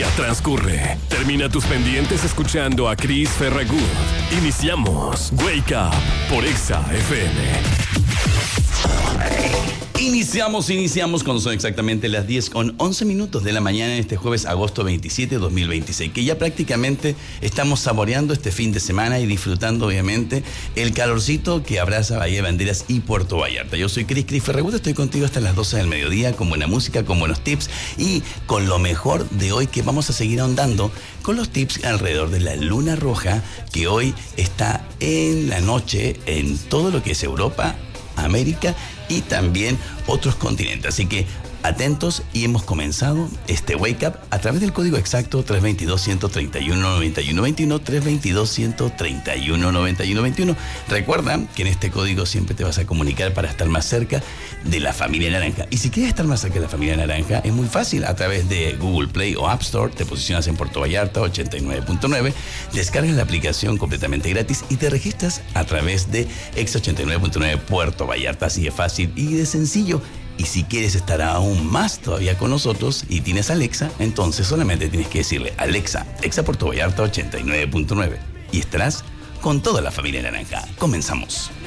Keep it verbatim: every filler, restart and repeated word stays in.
día transcurre. Termina tus pendientes escuchando a Chris Ferragut. Iniciamos Wake Up por Exa F M. Iniciamos, iniciamos cuando son exactamente las diez con once minutos de la mañana en este jueves, agosto veintisiete de dos mil veintiséis, que ya prácticamente estamos saboreando este fin de semana y disfrutando obviamente el calorcito que abraza Bahía de Banderas y Puerto Vallarta. Yo soy Chris, Chris Ferragut, estoy contigo hasta las doce del mediodía con buena música, con buenos tips y con lo mejor de hoy, que vamos a seguir ahondando con los tips alrededor de la luna roja, que hoy está en la noche en todo lo que es Europa, América y también otros continentes. Así que atentos, y hemos comenzado este Wake Up a través del código exacto tres dos dos, uno tres uno, nueve uno dos uno, tres dos dos, uno tres uno, nueve uno dos uno. Recuerda que en este código siempre te vas a comunicar para estar más cerca de la familia naranja. Y si quieres estar más cerca de la familia naranja, es muy fácil. A través de Google Play o App Store te posicionas en Puerto Vallarta ochenta y nueve punto nueve, descargas la aplicación completamente gratis y te registras a través de Exa ochenta y nueve punto nueve Puerto Vallarta. Así de fácil y de sencillo. Y si quieres estar aún más todavía con nosotros y tienes Alexa, entonces solamente tienes que decirle: Alexa, Exa Puerto Vallarta ochenta y nueve punto nueve, y estarás con toda la familia naranja. Comenzamos.